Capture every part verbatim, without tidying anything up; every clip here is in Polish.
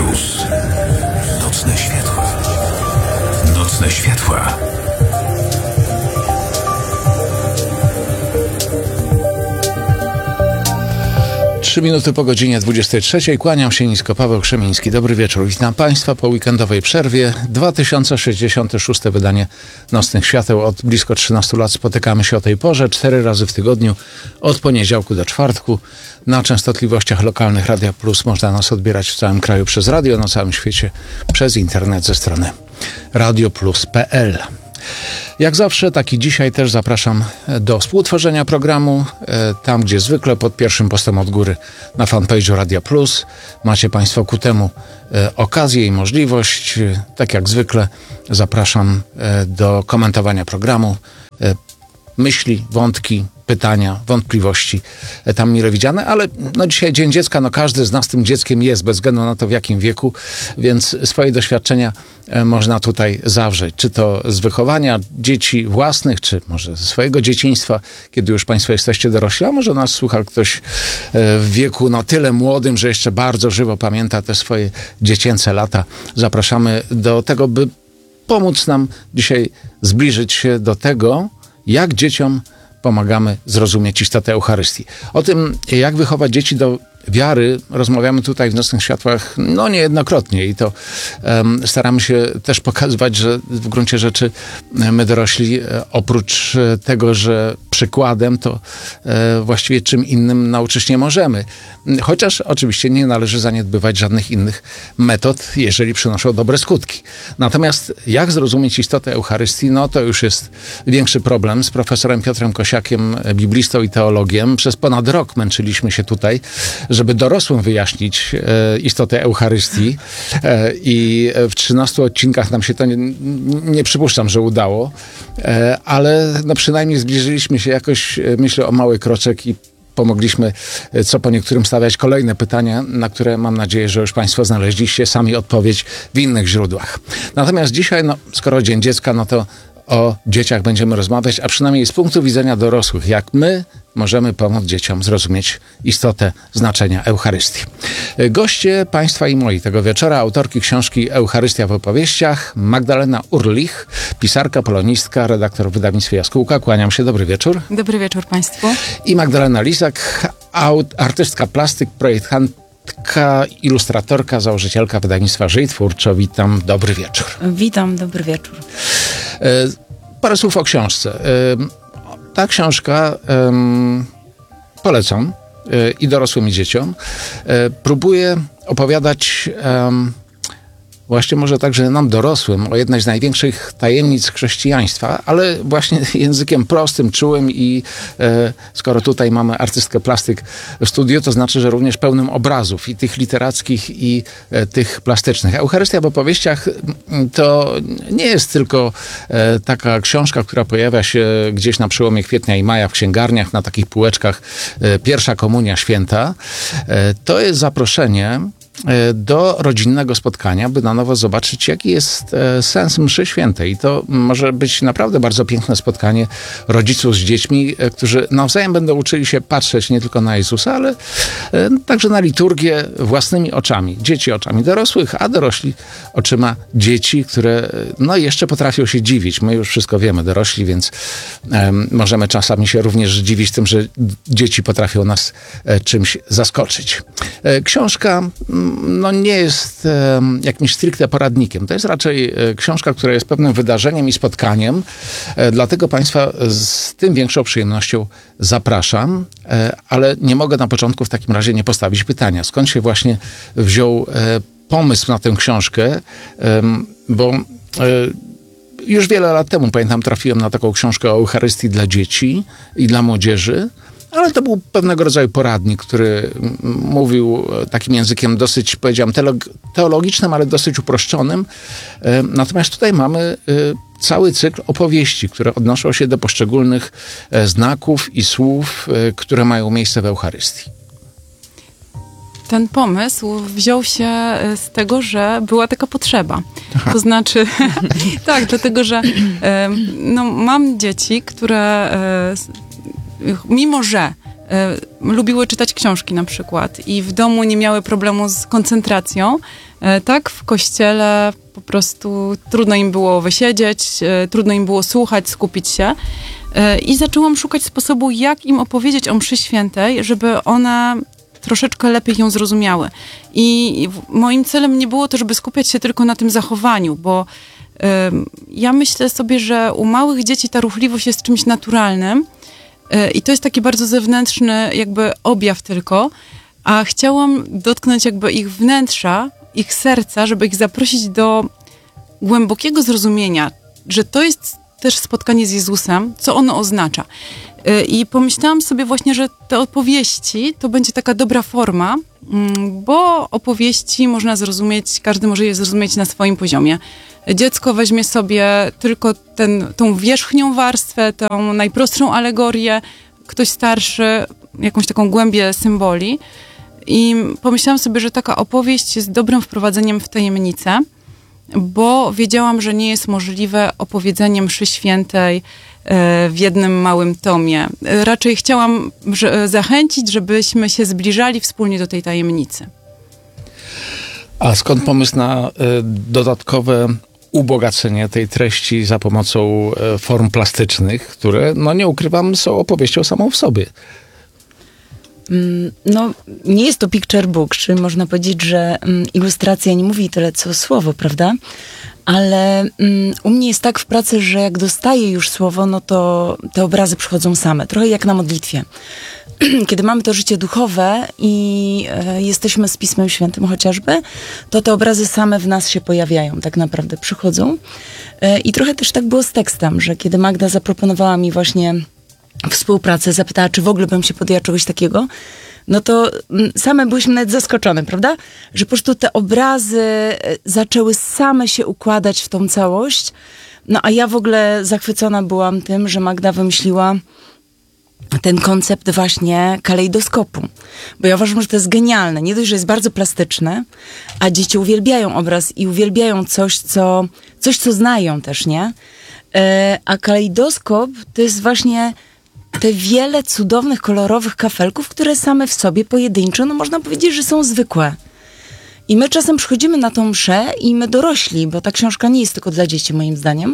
Plus. Nocne światła. Nocne światła. Trzy minuty po godzinie dwudziestej trzeciej. Kłaniam się nisko, Paweł Krzemiński. Dobry wieczór. Witam Państwa po weekendowej przerwie. dwa tysiące sześćdziesiąte szóste wydanie Nocnych Świateł. Od blisko trzynastu lat spotykamy się o tej porze, cztery razy w tygodniu, od poniedziałku do czwartku. Na częstotliwościach lokalnych Radia Plus można nas odbierać w całym kraju przez radio, na całym świecie przez internet ze strony radio plus kropka p l. Jak zawsze, tak i dzisiaj też zapraszam do współtworzenia programu. Tam, gdzie zwykle, pod pierwszym postem od góry na fanpage'u Radia Plus. Macie Państwo ku temu okazję i możliwość. Tak jak zwykle zapraszam do komentowania programu. Myśli, wątki, pytania, wątpliwości tam mile widziane, ale no dzisiaj Dzień Dziecka, no każdy z nas tym dzieckiem jest, bez względu na to, w jakim wieku, więc swoje doświadczenia można tutaj zawrzeć. Czy to z wychowania dzieci własnych, czy może ze swojego dzieciństwa, kiedy już Państwo jesteście dorośli, a może nas słucha ktoś w wieku no tyle młodym, że jeszcze bardzo żywo pamięta te swoje dziecięce lata. Zapraszamy do tego, by pomóc nam dzisiaj zbliżyć się do tego, jak dzieciom pomagamy zrozumieć istotę Eucharystii. O tym, jak wychować dzieci do wiary, rozmawiamy tutaj w Nocnych Światłach no niejednokrotnie i to um, staramy się też pokazywać, że w gruncie rzeczy my dorośli, oprócz tego, że przykładem, to e, właściwie czym innym nauczyć nie możemy. Chociaż oczywiście nie należy zaniedbywać żadnych innych metod, jeżeli przynoszą dobre skutki. Natomiast jak zrozumieć istotę Eucharystii, no to już jest większy problem. Z profesorem Piotrem Kosiakiem, biblistą i teologiem, przez ponad rok męczyliśmy się tutaj, żeby dorosłym wyjaśnić e, istotę Eucharystii e, i w trzynastu odcinkach nam się to nie, nie przypuszczam, że udało, e, ale no przynajmniej zbliżyliśmy się jakoś, myślę, o mały kroczek i pomogliśmy co po niektórym stawiać kolejne pytania, na które mam nadzieję, że już Państwo znaleźliście sami odpowiedź w innych źródłach. Natomiast dzisiaj, no, skoro Dzień Dziecka, no to o dzieciach będziemy rozmawiać, a przynajmniej z punktu widzenia dorosłych, jak my możemy pomóc dzieciom zrozumieć istotę znaczenia Eucharystii. Goście Państwa i moi tego wieczora, autorki książki Eucharystia w opowieściach, Magdalena Urlich, pisarka, polonistka, redaktor w wydawnictwie Jaskółka. Kłaniam się, dobry wieczór. Dobry wieczór Państwu. I Magdalena Lisak, aut, artystka plastyk, projektantka, ilustratorka, założycielka wydawnictwa Żyj Twórczo. Witam, dobry wieczór. Witam, dobry wieczór. Parę słów o książce. Ta książka um, polecam y, i dorosłym, i dzieciom. Y, próbuję opowiadać um, właśnie może także nam dorosłym o jednej z największych tajemnic chrześcijaństwa, ale właśnie językiem prostym, czułym i e, skoro tutaj mamy artystkę plastyk w studiu, to znaczy, że również pełnym obrazów i tych literackich i e, tych plastycznych. Eucharystia w opowieściach to nie jest tylko e, taka książka, która pojawia się gdzieś na przełomie kwietnia i maja w księgarniach, na takich półeczkach e, Pierwsza Komunia Święta. E, to jest zaproszenie do rodzinnego spotkania, by na nowo zobaczyć, jaki jest sens mszy świętej. I to może być naprawdę bardzo piękne spotkanie rodziców z dziećmi, którzy nawzajem będą uczyli się patrzeć nie tylko na Jezusa, ale także na liturgię własnymi oczami. Dzieci oczami dorosłych, a dorośli oczyma dzieci, które no jeszcze potrafią się dziwić. My już wszystko wiemy, dorośli, więc um, możemy czasami się również dziwić tym, że dzieci potrafią nas e, czymś zaskoczyć. E, książka no nie jest e, jakimś stricte poradnikiem. To jest raczej e, książka, która jest pewnym wydarzeniem i spotkaniem. E, dlatego Państwa z tym większą przyjemnością zapraszam, e, ale nie mogę na początku w takim razie nie postawić pytania. Skąd się właśnie wziął e, pomysł na tę książkę? E, bo e, już wiele lat temu, pamiętam, trafiłem na taką książkę o Eucharystii dla dzieci i dla młodzieży, ale to był pewnego rodzaju poradnik, który mówił takim językiem dosyć, powiedziałem, teologicznym, ale dosyć uproszczonym. Natomiast tutaj mamy cały cykl opowieści, które odnoszą się do poszczególnych znaków i słów, które mają miejsce w Eucharystii. Ten pomysł wziął się z tego, że była taka potrzeba. Aha. To znaczy, tak, dlatego, że no, mam dzieci, które mimo że lubiły czytać książki na przykład i w domu nie miały problemu z koncentracją, tak w kościele po prostu trudno im było wysiedzieć, trudno im było słuchać, skupić się. I zaczęłam szukać sposobu, jak im opowiedzieć o mszy świętej, żeby one troszeczkę lepiej ją zrozumiały. I moim celem nie było to, żeby skupiać się tylko na tym zachowaniu, bo y, ja myślę sobie, że u małych dzieci ta ruchliwość jest czymś naturalnym y, i to jest taki bardzo zewnętrzny jakby objaw tylko, a chciałam dotknąć jakby ich wnętrza, ich serca, żeby ich zaprosić do głębokiego zrozumienia, że to jest też spotkanie z Jezusem, co ono oznacza. I pomyślałam sobie właśnie, że te opowieści to będzie taka dobra forma, bo opowieści można zrozumieć, każdy może je zrozumieć na swoim poziomie. Dziecko weźmie sobie tylko ten, tą wierzchnią warstwę, tą najprostszą alegorię, ktoś starszy, jakąś taką głębię symboli. I pomyślałam sobie, że taka opowieść jest dobrym wprowadzeniem w tajemnicę, bo wiedziałam, że nie jest możliwe opowiedzenie mszy świętej w jednym małym tomie. Raczej chciałam zachęcić, żebyśmy się zbliżali wspólnie do tej tajemnicy. A skąd pomysł na y, dodatkowe ubogacenie tej treści za pomocą y, form plastycznych, które, no nie ukrywam, są opowieścią samą w sobie? No, nie jest to picture book, czyli można powiedzieć, że um, ilustracja nie mówi tyle co słowo, prawda? Ale um, u mnie jest tak w pracy, że jak dostaję już słowo, no to te obrazy przychodzą same. Trochę jak na modlitwie. Kiedy mamy to życie duchowe i e, jesteśmy z Pismem Świętym chociażby, to te obrazy same w nas się pojawiają, tak naprawdę przychodzą. E, I trochę też tak było z tekstem, że kiedy Magda zaproponowała mi właśnie współpracę, zapytała, czy w ogóle bym się podjęła czegoś takiego, no to same byliśmy nawet zaskoczone, prawda? Że po prostu te obrazy zaczęły same się układać w tą całość. No a ja w ogóle zachwycona byłam tym, że Magda wymyśliła ten koncept właśnie kalejdoskopu. Bo ja uważam, że to jest genialne. Nie dość, że jest bardzo plastyczne, a dzieci uwielbiają obraz i uwielbiają coś, co, coś, co znają też, nie? A kalejdoskop to jest właśnie te wiele cudownych, kolorowych kafelków, które same w sobie pojedynczo, no można powiedzieć, że są zwykłe. I my czasem przychodzimy na tą mszę i my dorośli, bo ta książka nie jest tylko dla dzieci, moim zdaniem,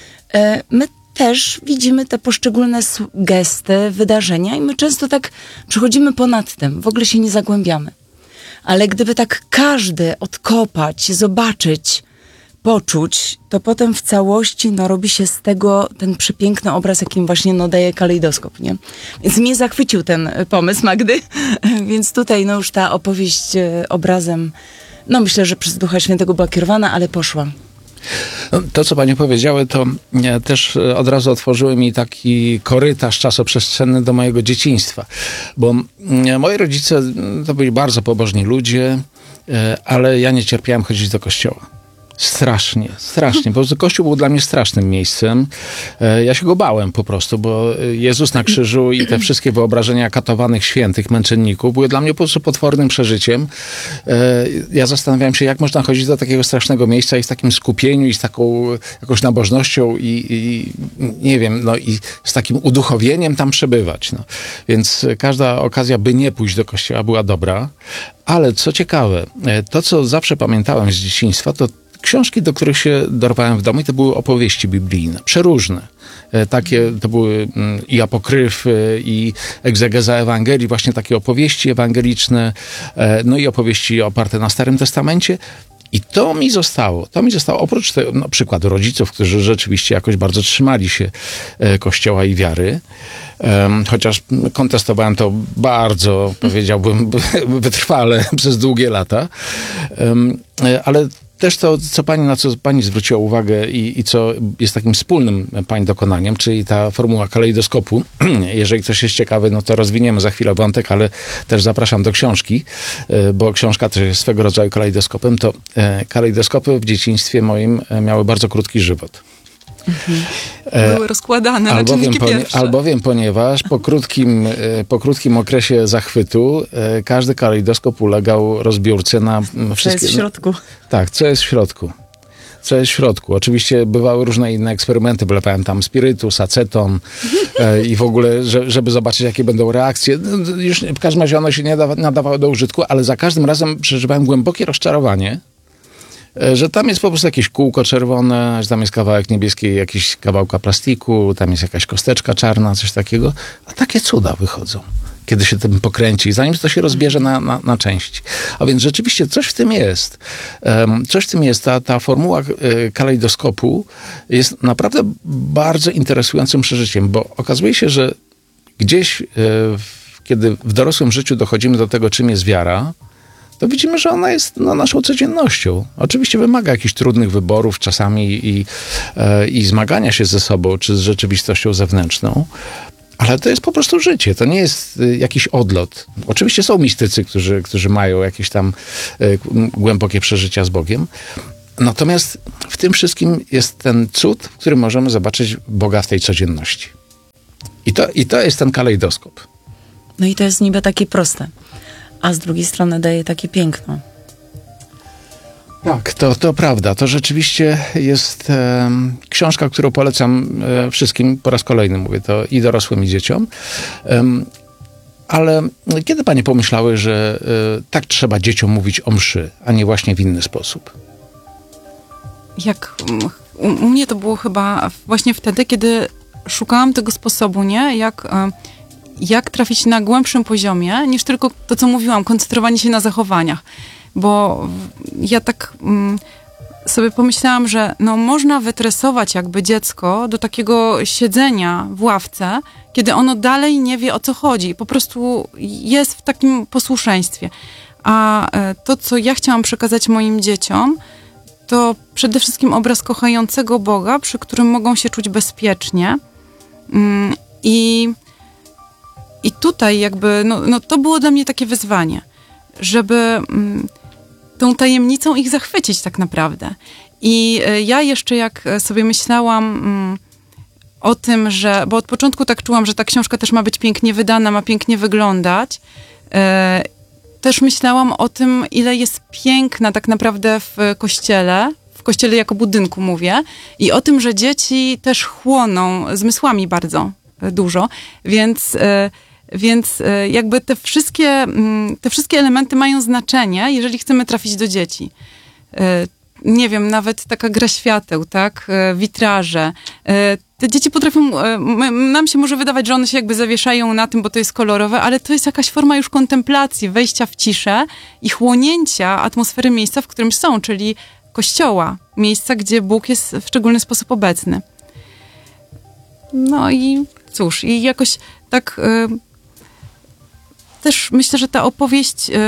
my też widzimy te poszczególne gesty, wydarzenia i my często tak przechodzimy ponad tym, w ogóle się nie zagłębiamy. Ale gdyby tak każdy odkopać, zobaczyć, poczuć, to potem w całości no, robi się z tego ten przepiękny obraz, jakim właśnie no, daje kalejdoskop, nie? Więc mnie zachwycił ten pomysł Magdy, więc tutaj no, już ta opowieść e, obrazem, no myślę, że przez Ducha Świętego była kierowana, ale poszła. No, to, co pani powiedziały, to nie, też od razu otworzyły mi taki korytarz czasoprzestrzenny do mojego dzieciństwa. Bo nie, moi rodzice to byli bardzo pobożni ludzie, e, ale ja nie cierpiałem chodzić do kościoła. Strasznie, strasznie. Po prostu Kościół był dla mnie strasznym miejscem. Ja się go bałem po prostu, bo Jezus na krzyżu i te wszystkie wyobrażenia katowanych świętych, męczenników były dla mnie po prostu potwornym przeżyciem. Ja zastanawiałem się, jak można chodzić do takiego strasznego miejsca i w takim skupieniu i z taką jakąś nabożnością i, i nie wiem, no i z takim uduchowieniem tam przebywać. No. Więc każda okazja, by nie pójść do kościoła, była dobra. Ale co ciekawe, to co zawsze pamiętałem z dzieciństwa, to książki, do których się dorwałem w domu, i to były opowieści biblijne, przeróżne. Takie to były i apokryfy, i egzegeza Ewangelii, właśnie takie opowieści ewangeliczne, no i opowieści oparte na Starym Testamencie. I to mi zostało, to mi zostało, oprócz tego, no, przykładu rodziców, którzy rzeczywiście jakoś bardzo trzymali się Kościoła i wiary, um, chociaż kontestowałem to bardzo, powiedziałbym, wytrwale przez długie lata, um, ale też to, co pani, na co pani zwróciła uwagę i, i co jest takim wspólnym pani dokonaniem, czyli ta formuła kalejdoskopu. Jeżeli ktoś jest ciekawy, no to rozwiniemy za chwilę wątek, ale też zapraszam do książki, bo książka też jest swego rodzaju kalejdoskopem. To kalejdoskopy w dzieciństwie moim miały bardzo krótki żywot. Mhm. Były rozkładane na albowiem, czynniki pierwsze. Albowiem, ponieważ po krótkim, po krótkim okresie zachwytu każdy kalejdoskop ulegał rozbiórce na wszystkie... Co jest w środku. Tak, co jest w środku. co jest w środku. Oczywiście bywały różne inne eksperymenty, wlepałem tam spirytus, aceton e, i w ogóle, że, żeby zobaczyć, jakie będą reakcje. No, już w każdym razie ono się nie nadawa, nadawało do użytku, ale za każdym razem przeżywałem głębokie rozczarowanie, e, że tam jest po prostu jakieś kółko czerwone, że tam jest kawałek niebieski, jakiś kawałka plastiku, tam jest jakaś kosteczka czarna, coś takiego, a takie cuda wychodzą, kiedy się tym pokręci, zanim to się rozbierze na, na, na części. A więc rzeczywiście coś w tym jest. Um, coś w tym jest. Ta, ta formuła y, kalejdoskopu jest naprawdę bardzo interesującym przeżyciem, bo okazuje się, że gdzieś, y, w, kiedy w dorosłym życiu dochodzimy do tego, czym jest wiara, to widzimy, że ona jest no, naszą codziennością. Oczywiście wymaga jakichś trudnych wyborów czasami i, y, i zmagania się ze sobą, czy z rzeczywistością zewnętrzną. Ale to jest po prostu życie, to nie jest y, jakiś odlot. Oczywiście są mistycy, którzy, którzy mają jakieś tam y, głębokie przeżycia z Bogiem. Natomiast w tym wszystkim jest ten cud, w którym możemy zobaczyć Boga w tej codzienności. I to, i to jest ten kalejdoskop. No i to jest niby takie proste, a z drugiej strony daje takie piękno. Tak, to, to prawda. To rzeczywiście jest e, książka, którą polecam e, wszystkim, po raz kolejny mówię to i dorosłym, i dzieciom. E, ale kiedy panie pomyślały, że e, tak trzeba dzieciom mówić o mszy, a nie właśnie w inny sposób? Jak u, u mnie to było chyba właśnie wtedy, kiedy szukałam tego sposobu, nie? Jak, e, jak trafić na głębszym poziomie, niż tylko to, co mówiłam, koncentrowanie się na zachowaniach. Bo ja tak mm, sobie pomyślałam, że no można wytresować jakby dziecko do takiego siedzenia w ławce, kiedy ono dalej nie wie, o co chodzi. Po prostu jest w takim posłuszeństwie. A to, co ja chciałam przekazać moim dzieciom, to przede wszystkim obraz kochającego Boga, przy którym mogą się czuć bezpiecznie. Mm, i, I tutaj jakby, no, no to było dla mnie takie wyzwanie, żeby mm, tą tajemnicą ich zachwycić tak naprawdę. I ja jeszcze jak sobie myślałam mm, o tym, że, bo od początku tak czułam, że ta książka też ma być pięknie wydana, ma pięknie wyglądać, e, też myślałam o tym, ile jest piękna tak naprawdę w kościele, w kościele jako budynku mówię, i o tym, że dzieci też chłoną zmysłami bardzo dużo, więc e, Więc jakby te wszystkie, te wszystkie elementy mają znaczenie, jeżeli chcemy trafić do dzieci. Nie wiem, nawet taka gra świateł, tak? Witraże. Te dzieci potrafią, nam się może wydawać, że one się jakby zawieszają na tym, bo to jest kolorowe, ale to jest jakaś forma już kontemplacji, wejścia w ciszę i chłonięcia atmosfery miejsca, w którym są, czyli kościoła. Miejsca, gdzie Bóg jest w szczególny sposób obecny. No i cóż, i jakoś tak... Też myślę, że ta opowieść y,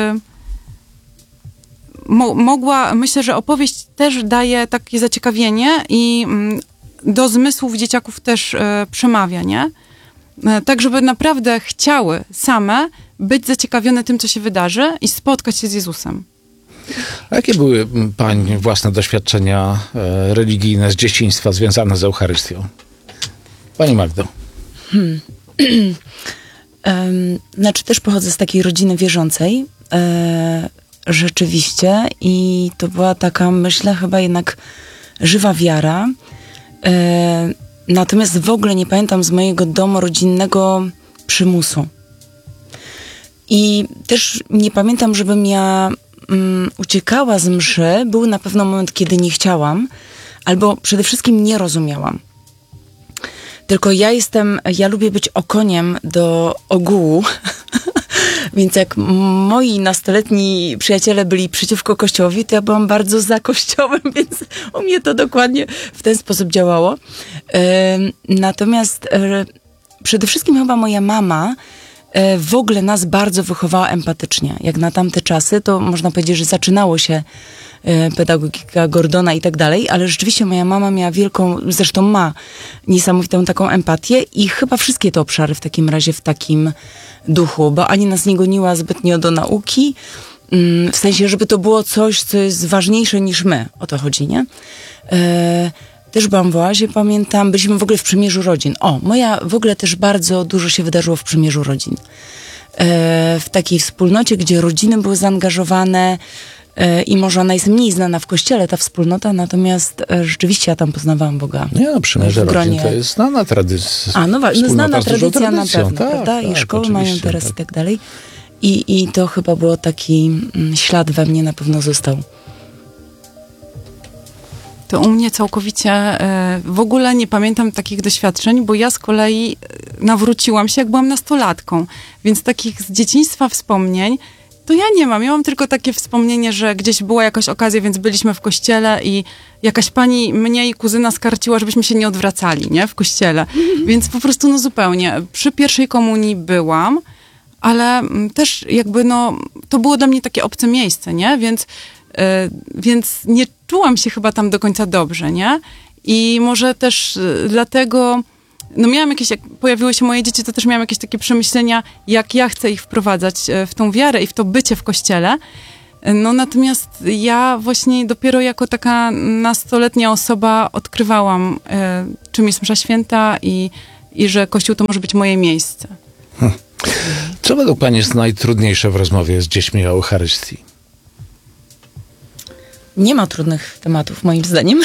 mo, mogła, myślę, że opowieść też daje takie zaciekawienie i y, do zmysłów dzieciaków też y, przemawia, nie? Y, tak, żeby naprawdę chciały same być zaciekawione tym, co się wydarzy i spotkać się z Jezusem. A jakie były pań własne doświadczenia e, religijne z dzieciństwa związane z Eucharystią? Pani Magdo. Hmm. Um, znaczy też pochodzę z takiej rodziny wierzącej, e, rzeczywiście, i to była taka, myślę, chyba jednak żywa wiara. E, natomiast w ogóle nie pamiętam z mojego domu rodzinnego przymusu. I też nie pamiętam, żebym ja um, uciekała z mszy. Był na pewno moment, kiedy nie chciałam, albo przede wszystkim nie rozumiałam. Tylko ja jestem, ja lubię być okoniem do ogółu, więc jak moi nastoletni przyjaciele byli przeciwko Kościołowi, to ja byłam bardzo za Kościołem, więc u mnie to dokładnie w ten sposób działało. Natomiast przede wszystkim chyba moja mama w ogóle nas bardzo wychowała empatycznie. Jak na tamte czasy, to można powiedzieć, że zaczynało się pedagogika Gordona i tak dalej, ale rzeczywiście moja mama miała wielką, zresztą ma niesamowitą taką empatię i chyba wszystkie te obszary w takim razie w takim duchu, bo ani nas nie goniła zbytnio do nauki, w sensie, żeby to było coś, co jest ważniejsze niż my. O to chodzi, nie? E, też byłam w oazie, pamiętam, byliśmy w ogóle w przymierzu rodzin. O, moja w ogóle też bardzo dużo się wydarzyło w przymierzu rodzin. E, w takiej wspólnocie, gdzie rodziny były zaangażowane, I może ona jest mniej znana w kościele, ta wspólnota, natomiast rzeczywiście ja tam poznawałam Boga. Nie, no przymierze w gronie. rodzin to jest znana tradycja. A, no właśnie, znana tradycja na pewno, tak, prawda? I tak, szkoły mają oczywiście, teraz tak. i tak dalej. I, I to chyba było taki mm, ślad we mnie na pewno został. To u mnie całkowicie e, w ogóle nie pamiętam takich doświadczeń, bo ja z kolei e, nawróciłam się, jak byłam nastolatką. Więc takich z dzieciństwa wspomnień to ja nie mam. Ja mam tylko takie wspomnienie, że gdzieś była jakaś okazja, więc byliśmy w kościele i jakaś pani mnie i kuzyna skarciła, żebyśmy się nie odwracali, nie? W kościele. Więc po prostu no zupełnie. Przy pierwszej komunii byłam, ale mm, też jakby no, to było dla mnie takie obce miejsce, nie? Więc, yy, więc nie czułam się chyba tam do końca dobrze, nie? I może też yy, dlatego, no miałam jakieś, jak pojawiły się moje dzieci, to też miałam jakieś takie przemyślenia, jak ja chcę ich wprowadzać yy, w tą wiarę i w to bycie w kościele. Yy, no natomiast ja właśnie dopiero jako taka nastoletnia osoba odkrywałam, yy, czym jest msza święta i, i że Kościół to może być moje miejsce. Hmm. Co według pani jest najtrudniejsze w rozmowie z dziećmi o Eucharystii? Nie ma trudnych tematów, moim zdaniem.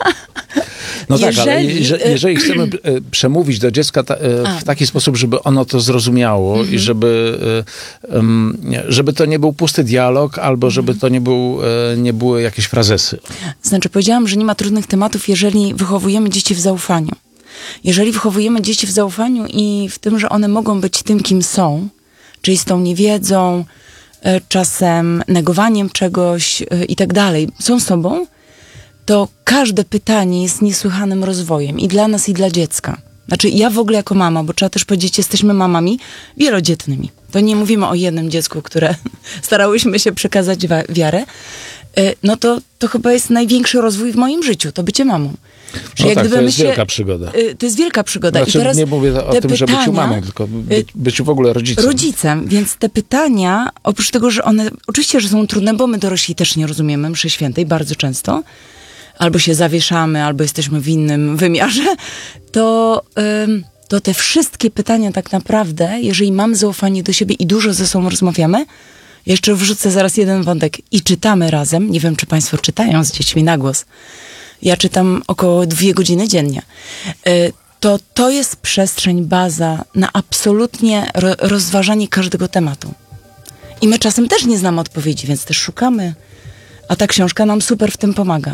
No tak, ale Jeżeli- jeżeli, jeżeli chcemy e, przemówić do dziecka ta, e, A. w taki sposób, żeby ono to zrozumiało i żeby, e, em, żeby to nie był pusty dialog, albo żeby to nie, był, e, nie były jakieś frazesy. Znaczy, powiedziałam, że nie ma trudnych tematów, jeżeli wychowujemy dzieci w zaufaniu. Jeżeli wychowujemy dzieci w zaufaniu i w tym, że one mogą być tym, kim są, czyli z tą niewiedzą, e, czasem negowaniem czegoś e, i tak dalej, są sobą, to każde pytanie jest niesłychanym rozwojem i dla nas, i dla dziecka. Znaczy, ja w ogóle jako mama, bo trzeba też powiedzieć, jesteśmy mamami wielodzietnymi. To nie mówimy o jednym dziecku, które starałyśmy się przekazać wa- wiarę. E, No to, to chyba jest największy rozwój w moim życiu, to bycie mamą. Że No jak tak, gdyby to my jest się- wielka przygoda. Y, To jest wielka przygoda. Znaczy, I teraz nie mówię o te tym, że byciu pytania- mamą, tylko by, byciu w ogóle rodzicem. rodzicem, więc te pytania, oprócz tego, że one oczywiście, że są trudne, bo my dorośli też nie rozumiemy mszy świętej bardzo często, albo się zawieszamy, albo jesteśmy w innym wymiarze, to, ym, to te wszystkie pytania tak naprawdę, jeżeli mamy zaufanie do siebie i dużo ze sobą rozmawiamy, jeszcze wrzucę zaraz jeden wątek i czytamy razem, nie wiem, czy państwo czytają z dziećmi na głos, ja czytam około dwie godziny dziennie, y, to to jest przestrzeń, baza na absolutnie ro- rozważanie każdego tematu. I my czasem też nie znamy odpowiedzi, więc też szukamy. A ta książka nam super w tym pomaga.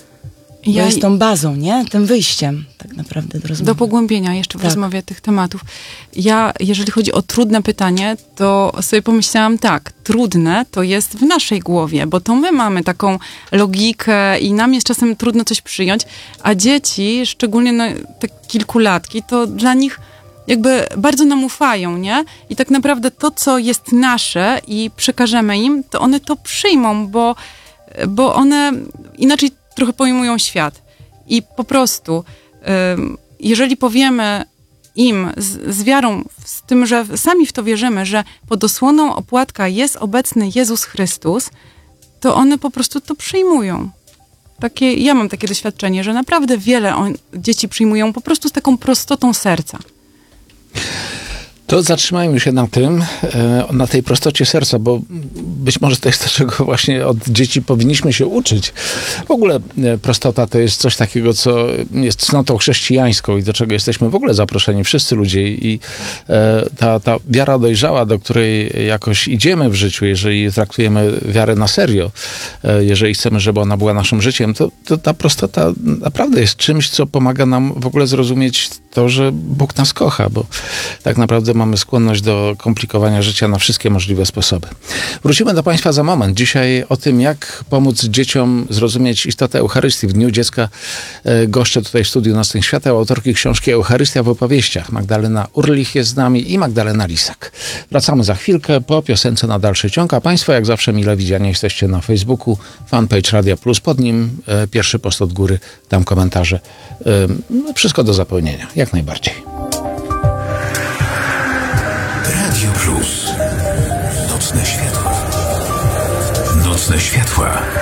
Bo Ja jest tą bazą, nie? Tym wyjściem tak naprawdę do rozmowy. do pogłębienia jeszcze w Tak. rozmowie tych tematów. Ja, jeżeli chodzi o trudne pytanie, to sobie pomyślałam tak, trudne to jest w naszej głowie, bo to my mamy taką logikę i nam jest czasem trudno coś przyjąć, a dzieci, szczególnie no, te kilkulatki, to dla nich jakby bardzo nam ufają, nie? I tak naprawdę to, co jest nasze i przekażemy im, to one to przyjmą, bo, bo one inaczej trochę pojmują świat. I po prostu, ym, jeżeli powiemy im z, z wiarą, z tym, że sami w to wierzymy, że pod osłoną opłatka jest obecny Jezus Chrystus, to one po prostu to przyjmują. Takie, ja mam takie doświadczenie, że naprawdę wiele on, dzieci przyjmują po prostu z taką prostotą serca. To zatrzymajmy się na tym, e, na tej prostocie serca, bo być może to jest to, czego właśnie od dzieci powinniśmy się uczyć. W ogóle e, prostota to jest coś takiego, co jest cnotą chrześcijańską i do czego jesteśmy w ogóle zaproszeni, wszyscy ludzie. I e, ta, ta wiara dojrzała, do której jakoś idziemy w życiu, jeżeli traktujemy wiarę na serio, e, jeżeli chcemy, żeby ona była naszym życiem, to, to ta prostota naprawdę jest czymś, co pomaga nam w ogóle zrozumieć to, że Bóg nas kocha, bo tak naprawdę mamy skłonność do komplikowania życia na wszystkie możliwe sposoby. Wrócimy do państwa za moment. Dzisiaj o tym, jak pomóc dzieciom zrozumieć istotę Eucharystii. W Dniu Dziecka e, goszczę tutaj w studiu Nocnych Świateł autorki książki Eucharystia w opowieściach. Magdalena Urlich jest z nami i Magdalena Lisak. Wracamy za chwilkę po piosence na dalszy ciąg, a państwo jak zawsze mile widziani jesteście na Facebooku, fanpage Radia Plus, pod nim e, pierwszy post od góry, tam komentarze. E, no, wszystko do zapełnienia, jak najbardziej. Radio Plus. Nocne światła. Nocne światła.